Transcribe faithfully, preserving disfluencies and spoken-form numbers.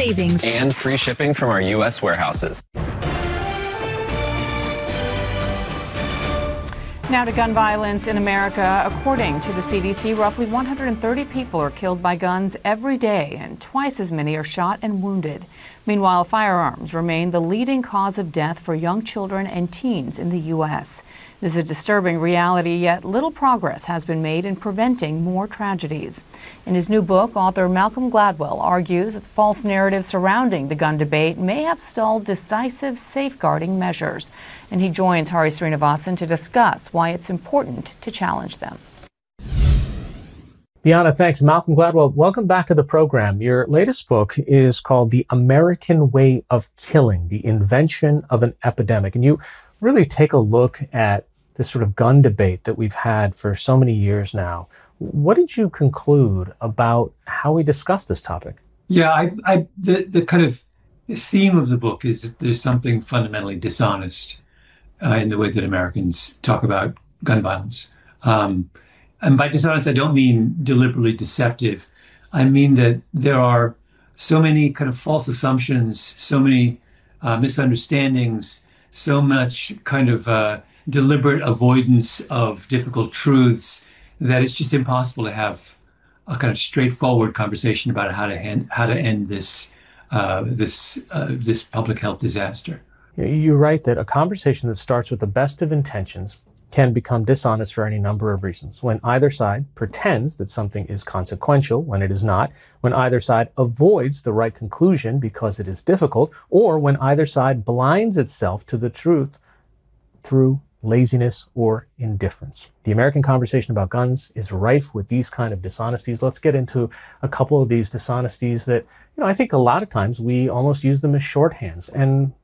savings, and free shipping from our U S warehouses. Now to gun violence in America. According to the C D C, roughly one hundred thirty people are killed by guns every day, and twice as many are shot and wounded. Meanwhile, firearms remain the leading cause of death for young children and teens in the U S. This is a disturbing reality, yet little progress has been made in preventing more tragedies. In his new book, author Malcolm Gladwell argues that the false narrative surrounding the gun debate may have stalled decisive safeguarding measures. And he joins Hari Srinivasan to discuss why it's important to challenge them. Deanna, thanks. Malcolm Gladwell, welcome back to the program. Your latest book is called The American Way of Killing, The Invention of an Epidemic. And you really take a look at this sort of gun debate that we've had for so many years now. What did you conclude about how we discuss this topic? Yeah, I, I the, the kind of theme of the book is that there's something fundamentally dishonest uh, in the way that Americans talk about gun violence. Um, And by dishonest, I don't mean deliberately deceptive. I mean that there are so many kind of false assumptions, so many uh, misunderstandings, so much kind of uh, deliberate avoidance of difficult truths that it's just impossible to have a kind of straightforward conversation about how to end, how to end this uh, this uh, this public health disaster. You write that a conversation that starts with the best of intentions can become dishonest for any number of reasons. When either side pretends that something is consequential when it is not, when either side avoids the right conclusion because it is difficult, or when either side blinds itself to the truth through laziness or indifference. The American conversation about guns is rife with these kind of dishonesties. Let's get into a couple of these dishonesties that, you know, I think a lot of times we almost use them as shorthands. And